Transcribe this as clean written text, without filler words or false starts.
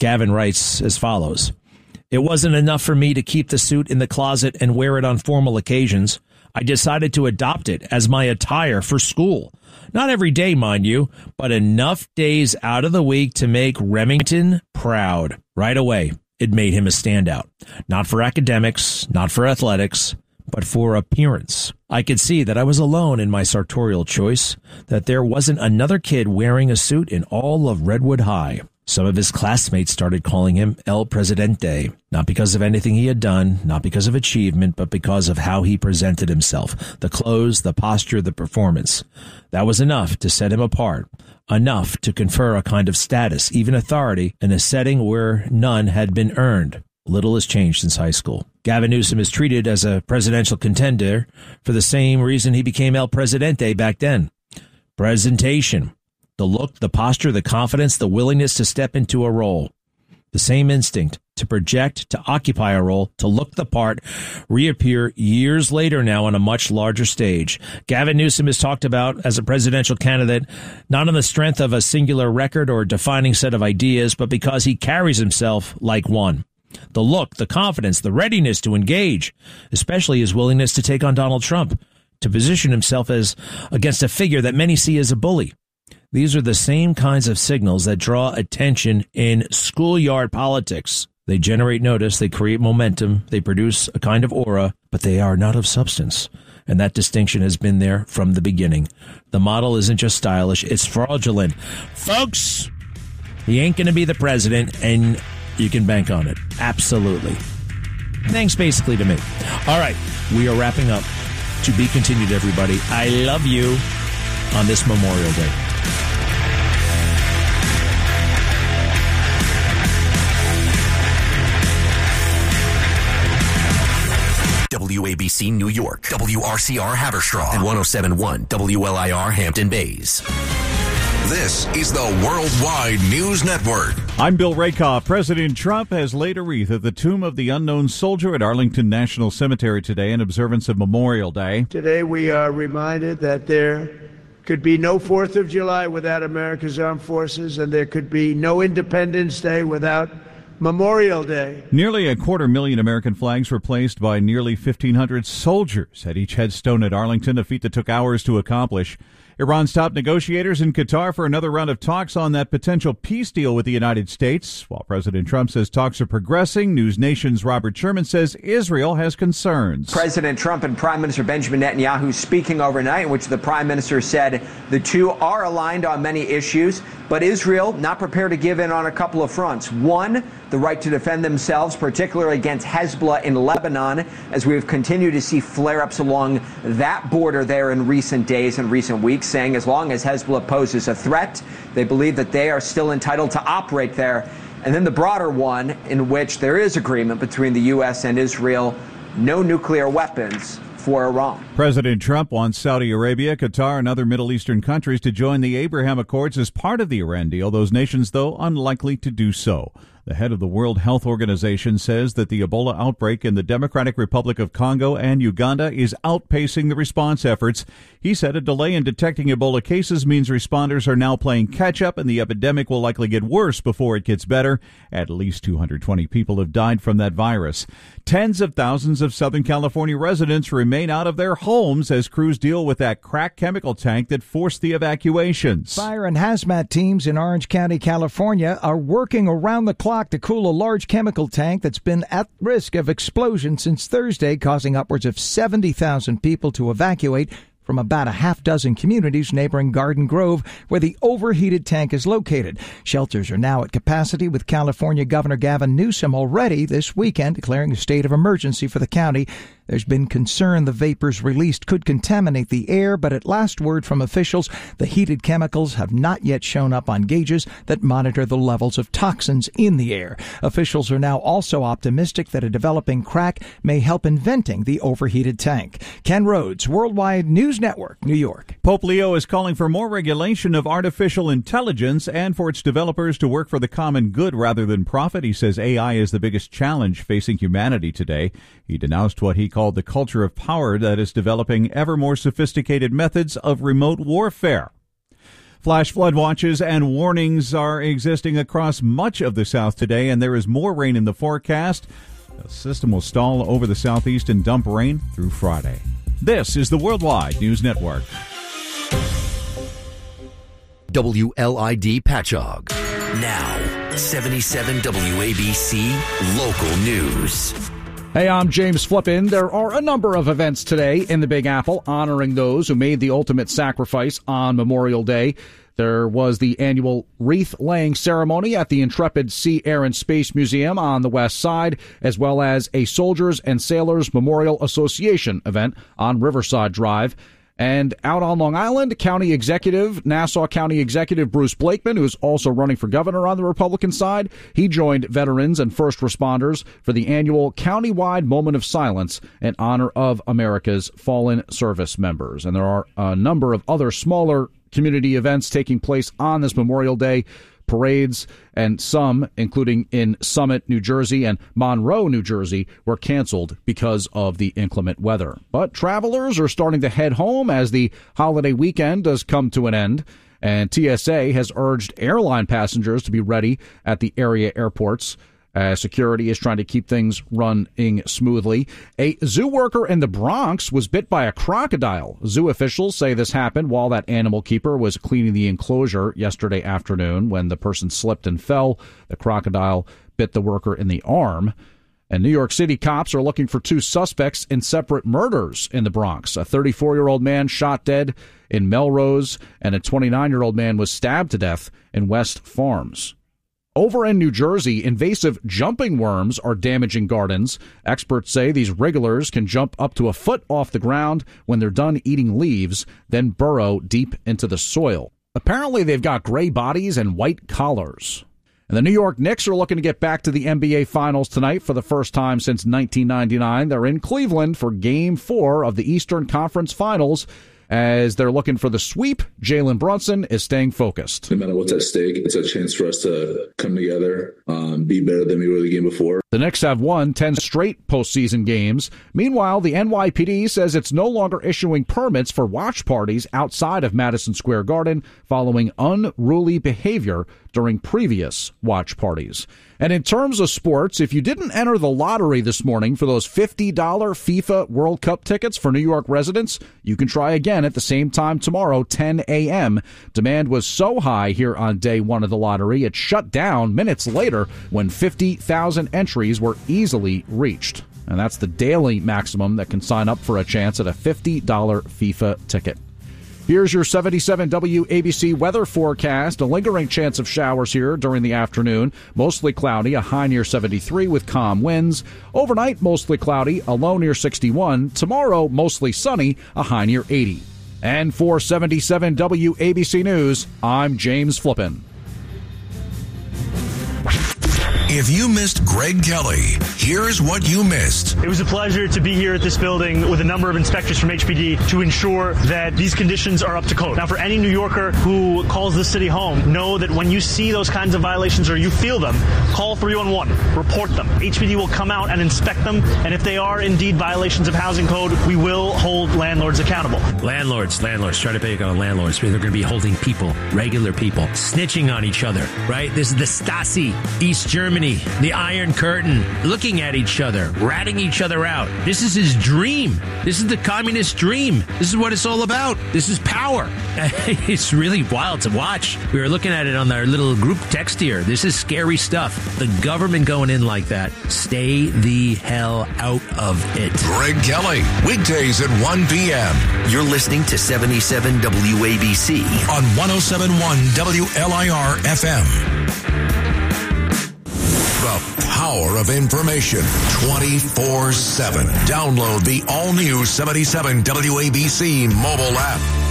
Gavin writes as follows. It wasn't enough for me to keep the suit in the closet and wear it on formal occasions. I decided to adopt it as my attire for school. Not every day, mind you, but enough days out of the week to make Remington proud. Right away, it made him a standout. Not for academics, not for athletics, but for appearance. I could see that I was alone in my sartorial choice, that there wasn't another kid wearing a suit in all of Redwood High. Some of his classmates started calling him El Presidente, not because of anything he had done, not because of achievement, but because of how he presented himself, the clothes, the posture, the performance. That was enough to set him apart, enough to confer a kind of status, even authority, in a setting where none had been earned. Little has changed since high school. Gavin Newsom is treated as a presidential contender for the same reason he became El Presidente back then. Presentation. The look, the posture, the confidence, the willingness to step into a role. The same instinct to project, to occupy a role, to look the part, reappear years later now on a much larger stage. Gavin Newsom is talked about as a presidential candidate, not on the strength of a singular record or defining set of ideas, but because he carries himself like one. The look, the confidence, the readiness to engage, especially his willingness to take on Donald Trump, to position himself as against a figure that many see as a bully. These are the same kinds of signals that draw attention in schoolyard politics. They generate notice, they create momentum, they produce a kind of aura, but they are not of substance. And that distinction has been there from the beginning. The model isn't just stylish, it's fraudulent. Folks, he ain't going to be the president, and you can bank on it. Absolutely. Thanks basically to me. All right, we are wrapping up. To be continued, everybody. I love you on this Memorial Day. WABC New York, WRCR Haverstraw, and 107.1 WLIR Hampton Bays. This is the Worldwide News Network. I'm Bill Rakoff. President Trump has laid a wreath at the tomb of the unknown soldier at Arlington National Cemetery today in observance of Memorial Day. Today we are reminded that there could be no 4th of July without America's armed forces, and there could be no Independence Day without Memorial Day. Nearly 250,000 American flags were placed by nearly 1,500 soldiers at each headstone at Arlington, a feat that took hours to accomplish. Iran's top negotiators in Qatar for another round of talks on that potential peace deal with the United States. While President Trump says talks are progressing, News Nation's Robert Sherman says Israel has concerns. President Trump and Prime Minister Benjamin Netanyahu speaking overnight, in which the Prime Minister said the two are aligned on many issues, but Israel not prepared to give in on a couple of fronts. One, the right to defend themselves, particularly against Hezbollah in Lebanon, as we have continued to see flare-ups along that border there in recent days and recent weeks, saying as long as Hezbollah poses a threat, they believe that they are still entitled to operate there. And then the broader one, in which there is agreement between the U.S. and Israel, no nuclear weapons for Iran. President Trump wants Saudi Arabia, Qatar, and other Middle Eastern countries to join the Abraham Accords as part of the Iran deal. Those nations, though, unlikely to do so. The head of the World Health Organization says that the Ebola outbreak in the Democratic Republic of Congo and Uganda is outpacing the response efforts. He said a delay in detecting Ebola cases means responders are now playing catch-up and the epidemic will likely get worse before it gets better. At least 220 people have died from that virus. Tens of thousands of Southern California residents remain out of their homes as crews deal with that cracked chemical tank that forced the evacuations. Fire and hazmat teams in Orange County, California are working around the clock to cool a large chemical tank that's been at risk of explosion since Thursday, causing upwards of 70,000 people to evacuate from about a half dozen communities neighboring Garden Grove, where the overheated tank is located. Shelters are now at capacity, with California Governor Gavin Newsom already this weekend declaring a state of emergency for the county. There's been concern the vapors released could contaminate the air, but at last word from officials, the heated chemicals have not yet shown up on gauges that monitor the levels of toxins in the air. Officials are now also optimistic that a developing crack may help in venting the overheated tank. Ken Rhodes, Worldwide News Network, New York. Pope Leo is calling for more regulation of artificial intelligence and for its developers to work for the common good rather than profit. He says AI is the biggest challenge facing humanity today. He denounced what he called the culture of power that is developing ever more sophisticated methods of remote warfare. Flash flood watches and warnings are existing across much of the South today, and there is more rain in the forecast. The system will stall over the southeast and dump rain through Friday. This is the Worldwide News Network. WLID Patchogue. Now, 77 WABC Local News. Hey, I'm James Flippin. There are a number of events today in the Big Apple honoring those who made the ultimate sacrifice on Memorial Day. There was the annual wreath-laying ceremony at the Intrepid Sea, Air, and Space Museum on the west side, as well as a Soldiers and Sailors Memorial Association event on Riverside Drive. And out on Long Island, Nassau County Executive Bruce Blakeman, who is also running for governor on the Republican side, he joined veterans and first responders for the annual countywide moment of silence in honor of America's fallen service members. And there are a number of other smaller community events taking place on this Memorial Day. Parades and some, including in Summit, New Jersey and Monroe, New Jersey, were canceled because of the inclement weather. But travelers are starting to head home as the holiday weekend does come to an end. And TSA has urged airline passengers to be ready at the area airports. Security is trying to keep things running smoothly. A zoo worker in the Bronx was bit by a crocodile. Zoo officials say this happened while that animal keeper was cleaning the enclosure yesterday afternoon. When the person slipped and fell, the crocodile bit the worker in the arm. And New York City cops are looking for two suspects in separate murders in the Bronx. A 34-year-old man shot dead in Melrose, and a 29-year-old man was stabbed to death in West Farms. Over in New Jersey, invasive jumping worms are damaging gardens. Experts say these wrigglers can jump up to a foot off the ground when they're done eating leaves, then burrow deep into the soil. Apparently, they've got gray bodies and white collars. And the New York Knicks are looking to get back to the NBA Finals tonight for the first time since 1999. They're in Cleveland for Game 4 of the Eastern Conference Finals. As they're looking for the sweep, Jalen Brunson is staying focused. No matter what's at stake, it's a chance for us to come together, be better than we were the game before. The Knicks have won 10 straight postseason games. Meanwhile, the NYPD says it's no longer issuing permits for watch parties outside of Madison Square Garden following unruly behavior during previous watch parties. And in terms of sports, if you didn't enter the lottery this morning for those $50 FIFA World Cup tickets for New York residents, you can try again at the same time tomorrow, 10 a.m. Demand was so high here on day one of the lottery, it shut down minutes later when 50,000 entries were easily reached. And that's the daily maximum that can sign up for a chance at a $50 FIFA ticket. Here's your 77 WABC weather forecast. A lingering chance of showers here during the afternoon. Mostly cloudy, a high near 73 with calm winds. Overnight, mostly cloudy, a low near 61. Tomorrow, mostly sunny, a high near 80. And for 77 WABC News, I'm James Flippin. If you missed Greg Kelly, here's what you missed. It was a pleasure to be here at this building with a number of inspectors from HPD to ensure that these conditions are up to code. Now, for any New Yorker who calls this city home, know that when you see those kinds of violations or you feel them, call 311, report them. HPD will come out and inspect them, and if they are indeed violations of housing code, we will hold landlords accountable. Landlords, try to pick on landlords because they're going to be holding people, regular people, snitching on each other, right? This is the Stasi, East Germany, the Iron Curtain, looking at each other, ratting each other out. This is his dream. This is the communist dream. This is what it's all about. This is power. It's really wild to watch. We were looking at it on our little group text here. This is scary stuff. The government going in like that. Stay the hell out of it. Greg Kelly, weekdays at 1 p.m. You're listening to 77 WABC on 107.1 WLIR FM. The power of information 24/7. Download the all-new 77 WABC mobile app.